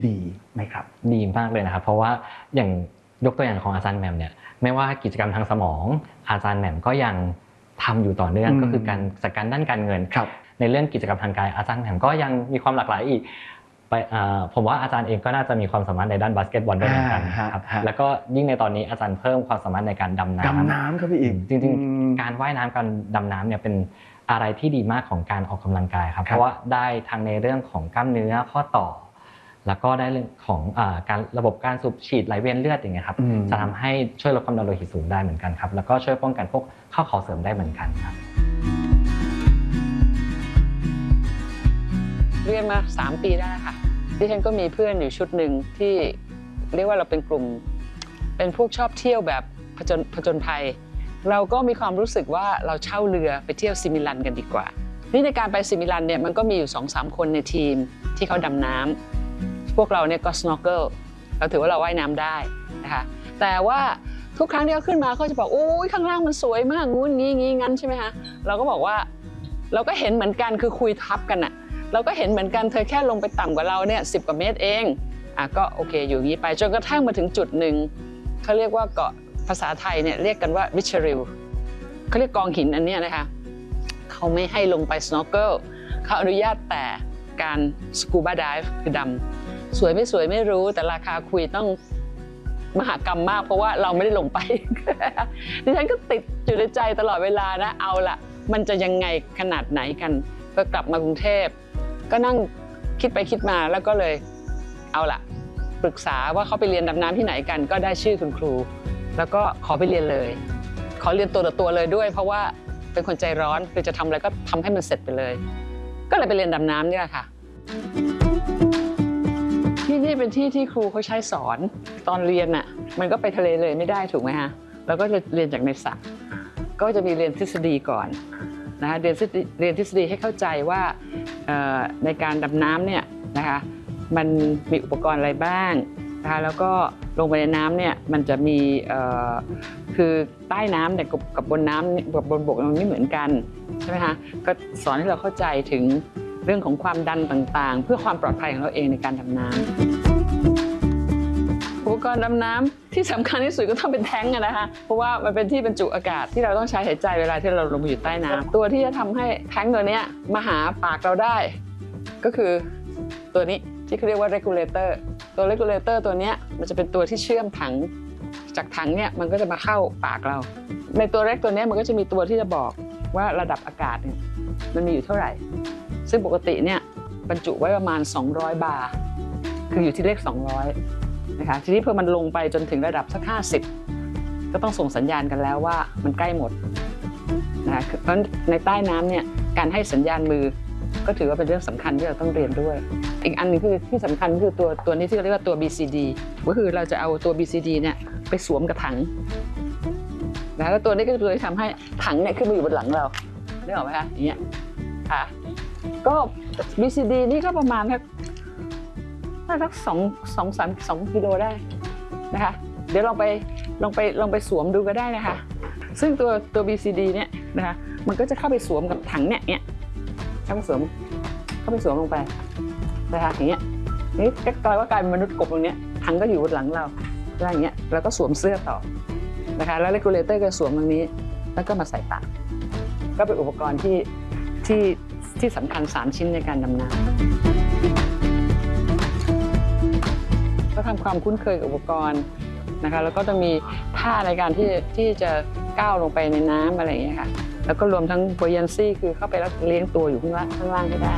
ดีไหมครับดีมากเลยนะครับเพราะว่าอย่างยกตัวอย่างของอาจารย์แหม่มเนี่ยไม่ว่ากิจกรรมทางสมองอาจารย์แหม่มก็ยังทำอยู่ต่อเนื่องก็คือการจัดการด้านการเงินในเรื่องกิจกรรมทางกายอาจารย์แหม่มก็ยังมีความหลากหลายอีกผมว่าอาจารย์เองก็น่าจะมีความสามารถในด้านบาสเกตบอลด้วยเหมือนกันครับแล้วก็ยิ่งในตอนนี้อาจารย์เพิ่มความสามารถในการดำน้ำครับพี่อีกจริงๆการว่ายน้ำการดำน้ำเนี่ยเป็นอะไรที่ดีมากของการออกกำลังกายครับเพราะว่าได้ทั้งในเรื่องของกล้ามเนื้อข้อต่อแล้วก็ได้เรื่องของการระบบการสูบฉีดไหลเวียนเลือดอย่างเงี้ยครับจะทำให้ช่วยลดความดันโลหิตสูงได้เหมือนกันครับแล้วก็ช่วยป้องกันพวกข้อเข่าเสื่อมได้เหมือนกันครับเรียนมา3 ปีได้แล้วค่ะดิฉันก็มีเพื่อนอยู่ชุดหนึ่งที่เรียกว่าเราเป็นกลุ่มเป็นพวกชอบเที่ยวแบบผจญภัยเราก็มีความรู้สึกว่าเราเช่าเรือไปเที่ยวซิมิลันกันดีกว่านี่ในการไปซิมิลันเนี่ยมันก็มีอยู่ 2-3 คนในทีมที่เขาดำน้ำพวกเราเนี่ยก็ snorkel เราถือว่าเราว่ายน้ำได้นะคะแต่ว่าทุกครั้งที่เขาขึ้นมาเขาจะบอกโอ้ยข้างล่างมันสวยมากงูงี้งั้นใช่ไหมคะเราก็บอกว่าเราก็เห็นเหมือนกันคือคุยทับกันอะเราก็เห็นเหมือนกันเธอแค่ลงไปต่ำกว่าเราเนี่ย10 กว่าเมตรเองก็โอเคอยู่อย่างนี้ไปจนกระทั่งมาถึงจุดหนึ่งเขาเรียกว่าเกาะภาษาไทยเนี่ยเรียกกันว่าวิชริลเขาเรียกกองหินอันนี้นะคะเขาไม่ให้ลงไป snorkel เขาอนุญาตแต่การ scuba dive คือดำสวยไม่สวยไม่รู้แต่ราคาคุยต้องมหากรรมมากเพราะว่าเราไม่ได้ลงไป ดิฉันก็ติดอยู่ในใจตลอดเวลานะเอาล่ะมันจะยังไงขนาดไหนกันพอกลับมากรุงเทพก็นั่งคิดไปคิดมาแล้วก็เลยเอาล่ะปรึกษาว่าเขาไปเรียนดำน้ำที่ไหนกันก็ได้ชื่อคุณครูแล้วก็ขอไปเรียนเลยขอเรียนตัวต่อตัวเลยด้วยเพราะว่าเป็นคนใจร้อนคือจะทำอะไรก็ทำให้มันเสร็จไปเลยก็เลยไปเรียนดำน้ำนี่แหละค่ะที่นี่เป็นที่ที่ครูเขาใช้สอนตอนเรียนน่ะมันก็ไปทะเลเลยไม่ได้ถูกไหมฮะแล้วก็จะเรียนจากในสระก็จะมีเรียนทฤษฎีก่อนนะคะเรียนทฤษฎีให้เข้าใจว่าในการดำน้ำเนี่ยนะคะมันมีอุปกรณ์อะไรบ้างนะคะแล้วก็ลงไปในน้ำเนี่ยมันจะมีคือใต้น้ำเนี่ยกับบนน้ำกับบนบกมันไม่เหมือนกันใช่ไหมคะก็สอนให้เราเข้าใจถึงเรื่องของความดันต่างๆเพื่อความปลอดภัยของเราเองในการดำน้ำอุปกรณ์ดำน้ำที่สำคัญที่สุดก็ต้องเป็นแท้งนะคะเพราะว่ามันเป็นที่บรรจุอากาศที่เราต้องใช้หายใจเวลาที่เราลงไปอยู่ใต้น้ำตัวที่จะทำให้แท้งตัวนี้มาหาปากเราได้ก็คือตัวนี้ที่เขาเรียกว่า regulator ตัว regulator ตัวนี้มันจะเป็นตัวที่เชื่อมถังจากถังเนี่ยมันก็จะมาเข้าปากเราในตัวเล็กตัวนี้มันก็จะมีตัวที่จะบอกว่าระดับอากาศเนี่ยมันมีอยู่เท่าไหร่ซึ่งปกติเนี่ยบรรจุไว้ประมาณ200 บาร์คืออยู่ที่เลข200นะคะทีนี้พอมันลงไปจนถึงระดับสัก50ก็ต้องส่งสัญญาณกันแล้วว่ามันใกล้หมดนะคะเพราะในใต้น้ำเนี่ยการให้สัญญาณมือก็ถือว่าเป็นเรื่องสำคัญที่เราต้องเรียนด้วยอีกอันนึงคือที่สำคัญคือตัวนี้ที่เรียกว่าตัว BCD ก็คือเราจะเอาตัว BCD เนี่ยไปสวมกับถังแล้วตัวนี้ก็คือตัวที่ทำให้ถังเนี่ยขึ้นมาอยู่บนหลังเราได้หรอไหมคะอย่างเงี้ยค่ะก็ BCD นี่ก็ประมาณสัก2 กิโลได้นะคะเดี๋ยวลองไปสวมดูก็ได้นะคะซึ่งตัว BCD เนี่ยนะคะมันก็จะเข้าไปสวมกับถังเนี่ยเข้าไปสวมลงไปนะคะอย่างเงี้ยนี่ก็กลายว่ากลายเป็นมนุษย์กบตรงนี้ถังก็อยู่บนหลังเราอะไรอย่างเงี้ยแล้วก็สวมเสื้อต่อนะคะแล้ว regulator ก็สวมตรงนี้แล้วก็มาใส่ปากก็เป็นอุปกรณ์ที่สำคัญ3 ชิ้นในการดำน้ำก็ทำความคุ้นเคยกับอุปกรณ์นะคะแล้วก็ต้องมีท่าในการที่จะก้าวลงไปในน้ำอะไรอย่างเงี้ยค่ะแล้วก็รวมทั้ง buoyancy คือเข้าไปแล้วเลี้ยงตัวอยู่ข้างล่างให้ได้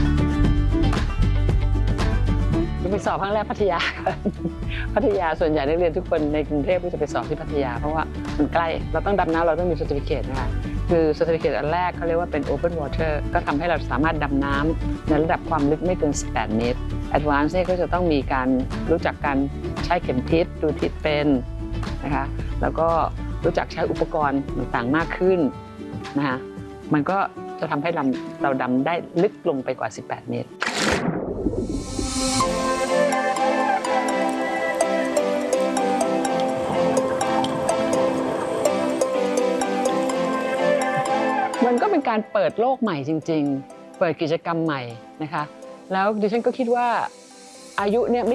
ไปสอบครั้งแรกพัทยาส่วนใหญ่นักเรียนทุกคนในกรุงเทพก็จะไปสอบที่พัทยาเพราะว่ามันใกล้เราต้องดำน้ำเราต้องมี certificate นะคะคือ certificate อันแรกเขาเรียกว่าเป็น open water ก็ทำให้เราสามารถดำน้ำในระดับความลึกไม่เกิน18 เมตร advance เนี่ยก็จะต้องมีการรู้จักการใช้เข็มทิศดูทิศเป็นนะคะแล้วก็รู้จักใช้อุปกรณ์ต่างๆมากขึ้นนะคะมันก็จะทำให้เราดำได้ลึกลงไปกว่า18 เมตรมันก็เป็นการเปิดโลกใหม่จริงๆเปิดกิจกรรมใหม่นะคะแล้วดิฉันก็คิดว่าอายุเนี่ย